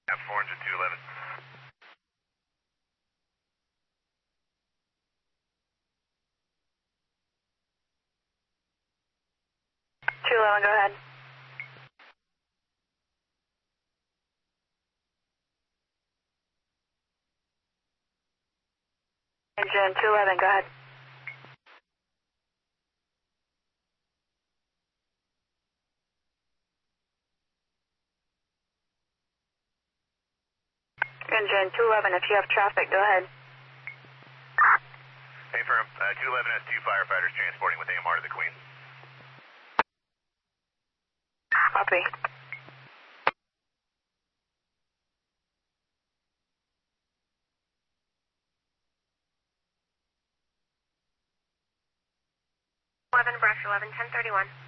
Yeah, 400 211. 211, go ahead. Engine 211, go ahead. Engine 211, if you have traffic, go ahead. Hey, firm. 211 has 2 firefighters transporting with AMR to the Queen. Copy. Brush 11, 1031.